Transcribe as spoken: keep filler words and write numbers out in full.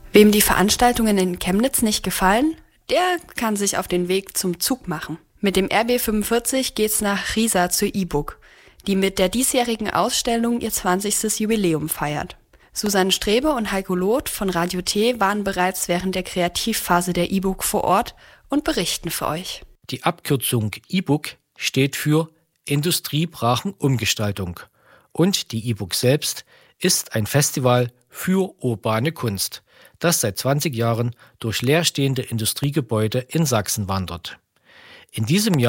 Wem die Veranstaltungen in Chemnitz nicht gefallen, der kann sich auf den Weg zum Zug machen. Mit dem R B fünfundvierzig geht's nach Riesa zur E-Book, die mit der diesjährigen Ausstellung ihr zwanzigstes Jubiläum feiert. Susanne Strebe und Heiko Loth von Radio T waren bereits während der Kreativphase der E-Book vor Ort und berichten für euch. Die Abkürzung E-Book steht für Industriebrachenumgestaltung und die E-Book selbst ist ein Festival für urbane Kunst, das seit zwanzig Jahren durch leerstehende Industriegebäude in Sachsen wandert. In diesem Jahr